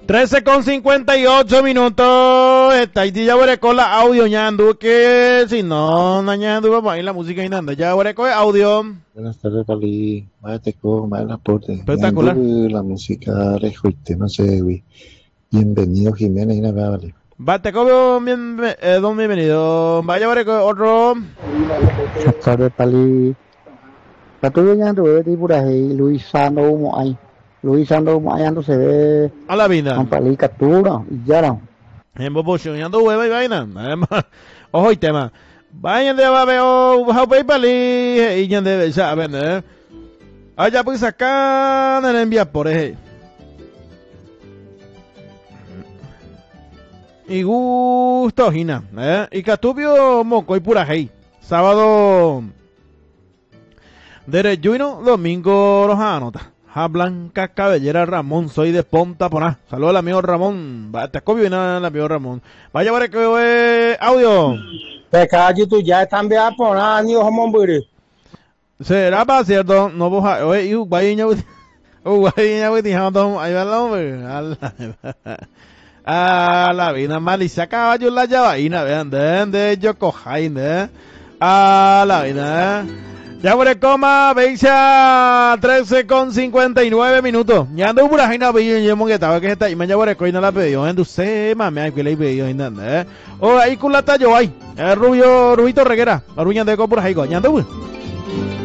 13:58 minutos. Está ahí ya veré con la audio ñandu que si no ñandu vamos a ir la música y nada. Ya veré con audio. Buenas tardes, Pali. Maeteco, Aporte. Espectacular. La música rejuite, no sé, güey. Bienvenido, Jiménez, y nada, vale. Bateco, don bienvenido. Vaya veré con otro. Buenas tardes, Pali. Patuyo ñandu de Buraji, Luisano Humo ahí. Luisano Humo ahí ando se ve. A la vida. Con Pali captura y ya no. En bobocho, ñandu hueva y vaina. Ojo y tema. Vayan de babeo, bajo paypali. Y ya de saben, allá pues acá en el envía por eje. Y gusto, Gina, y Catubio Moco y pura hey. Sábado Dereyuino, domingo Rojanota. Ja Blanca Cabellera Ramón, soy de Ponta Poná. Saludos al amigo Ramón. Te copio bien al amigo Ramón. Vaya para que audio. Te calles tú ya están bien Poná, ni Ramón Buri. Será para cierto, no vos oye, vaya ña ahí va el hombre. A la vida malicia caballo la llavaina, vean, de Yoko Jaime, a la vida, ya por el coma, veis a 13:59 minutos, ya ando por ahí, no veo yo que estaba que está, y me ya por el coina la pedió, entonces, mami, hay que le pedió, o ahí con la tallo ahí, Rubito Reguera, Aruña de por ahí, ya ando.